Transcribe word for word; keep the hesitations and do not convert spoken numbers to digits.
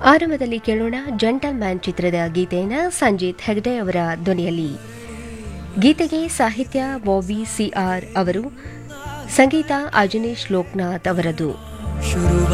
ಆರಂಭದಲ್ಲಿ ಕೇಳೋಣ gentle man ಚಿತ್ರದ ಗೀತೆಯನ್ನು ಸಂಜೀತ್ ಹೆಗ್ಡೆ ಅವರ ಧ್ವನಿಯಲ್ಲಿ. ಗೀತೆಗೆ ಸಾಹಿತ್ಯ ಬಾಬಿ ಸಿಆರ್ ಅವರು, ಸಂಗೀತ ಅಜನೀಶ್ ಲೋಕನಾಥ್ ಅವರದು.